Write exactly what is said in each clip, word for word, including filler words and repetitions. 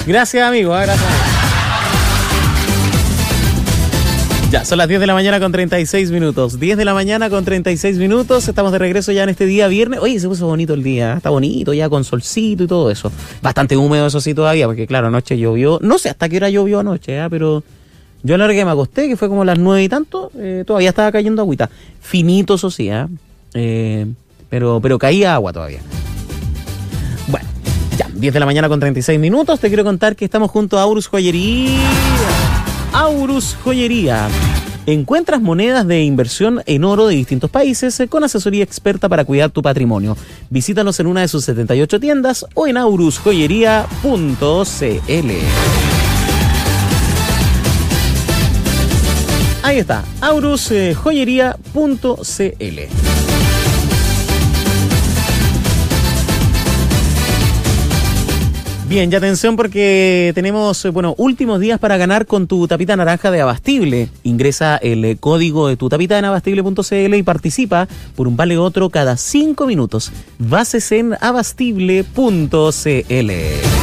Gracias, amigo. ¿eh? Gracias. Ya, son las diez de la mañana con treinta y seis minutos. diez de la mañana con treinta y seis minutos. Estamos de regreso ya en este día viernes. Oye, se puso bonito el día. Está bonito ya con solcito y todo eso. Bastante húmedo eso sí todavía, porque claro, anoche llovió. No sé hasta qué hora llovió anoche, ¿eh? Pero yo a la hora que me acosté, que fue como las nueve y tanto, eh, todavía estaba cayendo agüita. Finito, eso sí, ¿eh? Eh, pero, pero caía agua todavía. Bueno, ya, diez de la mañana con treinta y seis minutos. Te quiero contar que estamos junto a Aurus Joyería. Aurus Joyería. Encuentras monedas de inversión en oro de distintos países con asesoría experta para cuidar tu patrimonio. Visítanos en una de sus setenta y ocho tiendas o en aurus joyería punto c l. Ahí está, aurus joyería punto c l. Bien, y atención porque tenemos, bueno, últimos días para ganar con tu tapita naranja de Abastible. Ingresa el código de tu tapita en abastible punto c l y participa por un vale otro cada cinco minutos. Bases en abastible punto c l.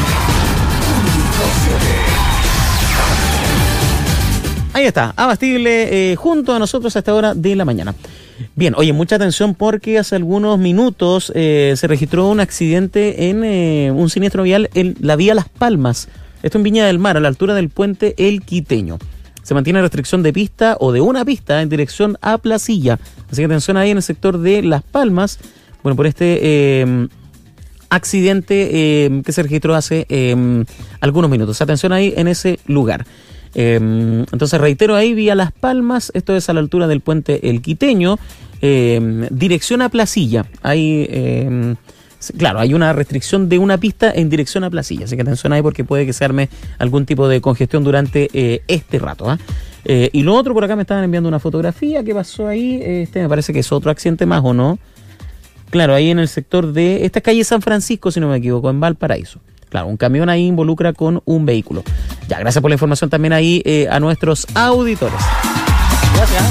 Ahí está, Abastible eh, junto a nosotros a esta hora de la mañana. Bien, oye, mucha atención porque hace algunos minutos eh, se registró un accidente en eh, un siniestro vial en la vía Las Palmas. Esto en Viña del Mar, a la altura del puente El Quiteño. Se mantiene restricción de pista o de una pista en dirección a Placilla. Así que atención ahí en el sector de Las Palmas. Bueno, por este eh, accidente eh, que se registró hace eh, algunos minutos. Atención ahí en ese lugar. Eh, entonces reitero ahí, vía Las Palmas, esto es a la altura del puente El Quiteño, eh, dirección a Placilla. Hay, eh, claro, hay una restricción de una pista en dirección a Placilla, así que atención ahí porque puede que se arme algún tipo de congestión durante eh, este rato. ¿eh? Eh, y lo otro, por acá me estaban enviando una fotografía, ¿qué pasó ahí? Este me parece que es otro accidente más, ¿o no? Claro, ahí en el sector de esta calle San Francisco, si no me equivoco, en Valparaíso. Claro, un camión ahí involucra con un vehículo. Ya, gracias por la información también ahí eh, a nuestros auditores. Gracias.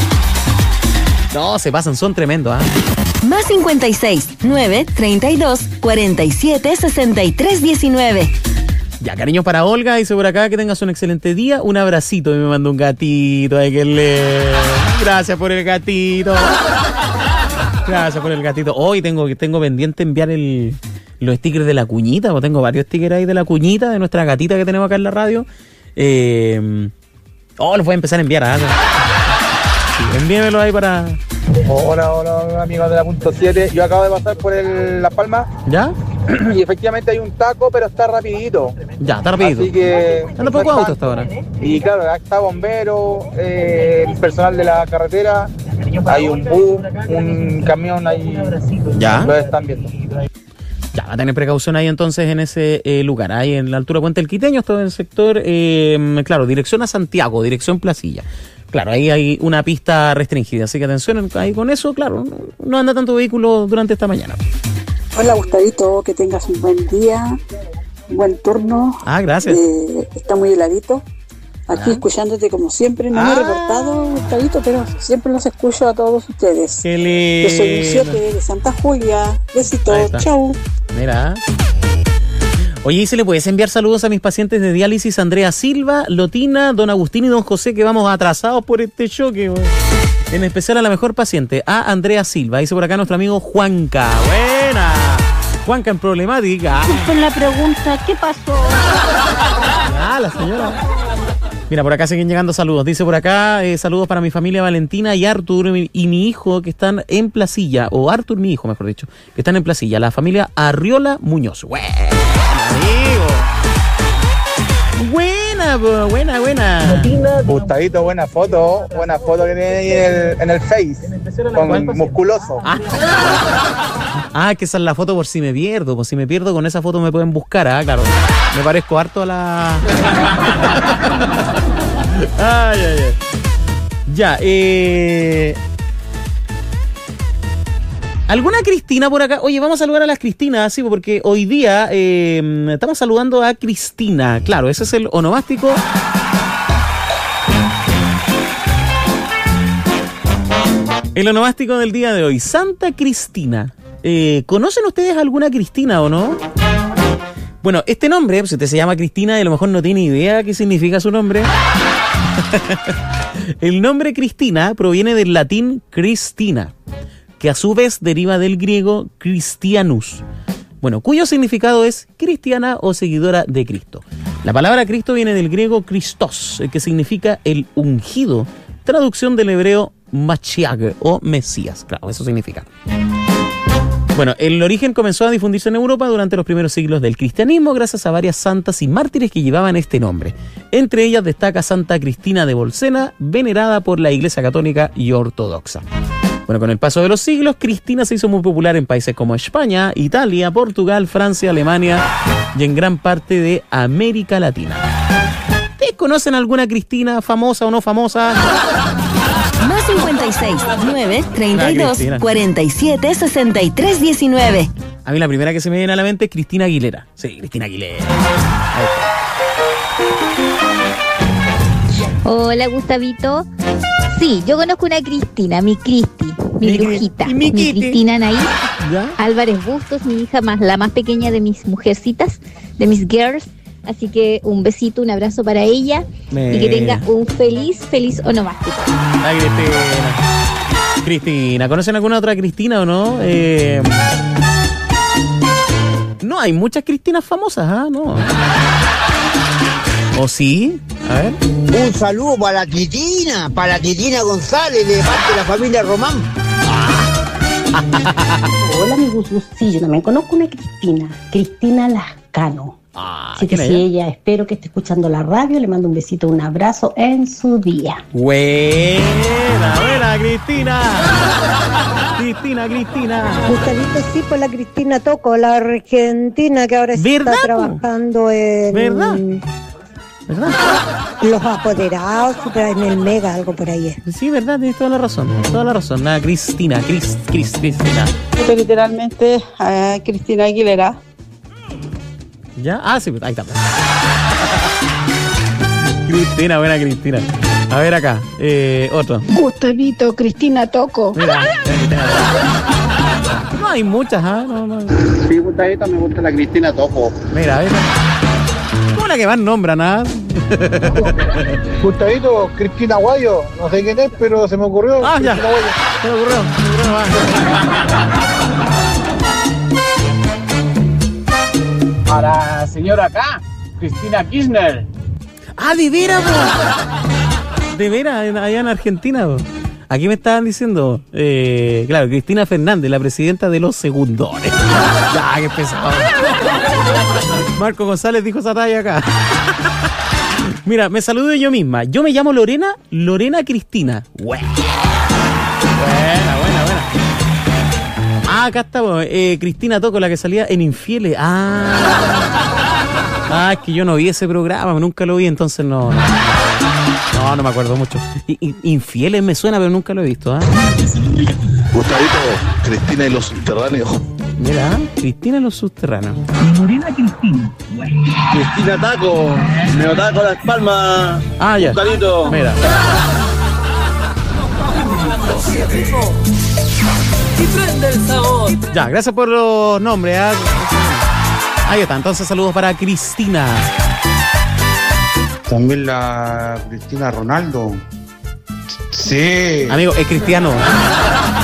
No, se pasan, son tremendos. ¿eh? Más cincuenta y seis, nueve, treinta y dos, cuarenta y siete, sesenta y tres, diecinueve. Ya, cariños para Olga, dice por acá que tengas un excelente día. Un abracito y me mandó un gatito. Ay, que le... Gracias por el gatito. Gracias por el gatito. Hoy tengo, tengo pendiente enviar el... los stickers de la cuñita, pues tengo varios stickers ahí de la cuñita, de nuestra gatita que tenemos acá en la radio. Eh, oh, los voy a empezar a enviar. ¿eh? Sí, envíenmelo ahí para... Hola, hola amigos de la punto siete. Yo acabo de pasar por el Las Palmas. ¿Ya? Y efectivamente hay un taco, pero está rapidito. Ya, está rapidito. Así que... Anda poco auto hasta ahora. Y claro, acá está bombero, eh, el personal de la carretera. Hay un bus, un camión ahí. Ya. Lo están viendo. Ya, va a tener precaución ahí entonces en ese eh, lugar, ahí en la altura Puente El Quiteño, esto en el sector, eh, claro, dirección a Santiago, dirección Placilla. Claro, ahí hay una pista restringida, así que atención ahí con eso, claro, no, no anda tanto vehículo durante esta mañana. Hola Gustavito, que tengas un buen día, un buen turno. Ah, gracias. Eh, está muy heladito. Aquí ah. escuchándote como siempre, no ah. me he reportado, Gustavito, pero siempre los escucho a todos ustedes. Qué lindo. Yo soy Luciote de Santa Julia. Besitos, chau. Mira. Oye, ¿y se le puedes enviar saludos a mis pacientes de diálisis Andrea Silva, Lotina, Don Agustín y Don José, que vamos atrasados por este choque? En especial a la mejor paciente, a Andrea Silva. Dice por acá nuestro amigo Juanca. Buena. Juanca en problemática. Con la pregunta, ¿qué pasó? Ah, la señora. Mira, por acá siguen llegando saludos. Dice por acá, eh, saludos para mi familia Valentina y Artur y, y mi hijo que están en Placilla, o Artur, mi hijo, mejor dicho, que están en Placilla. La familia Arriola Muñoz. Buena, amigo. Buena, buena, buena. Gustavito, buena foto, buena foto que tiene ahí en el, en el Face, con musculoso. Ah. ah, que esa es la foto por si me pierdo. Por si me pierdo, con esa foto me pueden buscar, ah, claro. Me parezco harto a la... ay, ay, ay. Ya, eh... ¿alguna Cristina por acá? Oye, vamos a saludar a las Cristinas, sí, porque hoy día eh, estamos saludando a Cristina. Claro, ese es el onomástico. El onomástico del día de hoy, Santa Cristina. Eh, ¿Conocen ustedes alguna Cristina o no? Bueno, este nombre, si usted se llama Cristina y a lo mejor no tiene idea qué significa su nombre. El nombre Cristina proviene del latín Cristina, que a su vez deriva del griego Christianus, bueno, cuyo significado es cristiana o seguidora de Cristo. La palabra Cristo viene del griego Christos, que significa el ungido, traducción del hebreo Mashiach o Mesías, claro, eso significa. Bueno, el origen comenzó a difundirse en Europa durante los primeros siglos del cristianismo gracias a varias santas y mártires que llevaban este nombre. Entre ellas destaca Santa Cristina de Bolsena, venerada por la Iglesia Católica y Ortodoxa. Bueno, con el paso de los siglos, Cristina se hizo muy popular en países como España, Italia, Portugal, Francia, Alemania y en gran parte de América Latina. ¿Ustedes conocen alguna Cristina famosa o no famosa? Más cincuenta y seis, nueve, treinta y dos, cuarenta y siete, sesenta y tres, diecinueve. A mí la primera que se me viene a la mente es Cristina Aguilera. Sí, Cristina Aguilera. Hola, Gustavito. Sí, yo conozco una Cristina, mi Cristi, mi, mi brujita, mi, mi Cristina Anaí Álvarez Bustos, mi hija más, la más pequeña de mis mujercitas, de mis girls. Así que un besito, un abrazo para ella Me... y que tenga un feliz, feliz onomástico. Ay, Cristina. Cristina, ¿conocen alguna otra Cristina o no? Eh... No, hay muchas Cristinas famosas, ¿ah? ¿eh? No. ¿O sí? A ver. Un saludo para la Titina, para la Titina González, de parte de la familia Román. Hola, mi Gus. Sí, yo también conozco una Cristina, Cristina Lascano. Ah, Así que si ella, espero que esté escuchando la radio, le mando un besito, un abrazo en su día. Buena, buena, Cristina. Cristina, Cristina. Gustavito, sí, por la Cristina Toco, la argentina que ahora ¿verdad? Está trabajando en... ¿Verdad? ¿Verdad? Los apoderados, en el Mega, algo por ahí. Sí, verdad, tienes toda la razón, toda la razón. Nada, Cristina, Cris, Cris, Cristina. Esto literalmente a Cristina Aguilera. ¿Ya? Ah, sí, ahí está. Cristina, buena Cristina. A ver acá, eh, otro. Gustavito, Cristina Toco. Mira, no hay muchas, ¿ah? ¿eh? No, no. Sí, Gustavito, me gusta la Cristina Toco. Mira, a ver. ¿Cómo la que más nombran, ah? Gustavito, Cristina Guayo, no sé quién es, pero se me ocurrió. Ah, ya. Se me ocurrió, se me ocurrió, va. Para la señora acá, Cristina Kirchner. Ah, de veras, po. De veras, allá en Argentina, po. Aquí me estaban diciendo, eh, claro, Cristina Fernández, la presidenta de los segundones. Ya, qué pesado. Marco González dijo esa talla acá. Mira, me saludo yo misma. Yo me llamo Lorena, Lorena Cristina. Buena, buena, buena, buena. Ah, acá está, eh, Cristina Toco, la que salía en Infieles. Ah, ah, es que yo no vi ese programa, nunca lo vi, entonces no... no. No, no me acuerdo mucho. I, Infieles me suena, pero nunca lo he visto, ¿ah? ¿eh? Gustavito, Cristina y los subterráneos. Mira, Cristina y los subterráneos. Morena Cristina. Cristina Taco. Me taco las palmas. Ah, ya. Gustavito. Mira. Ya, gracias por los nombres, ¿eh? Ahí está, entonces saludos para Cristina. También la Cristina Ronaldo. Sí. Amigo, es cristiano.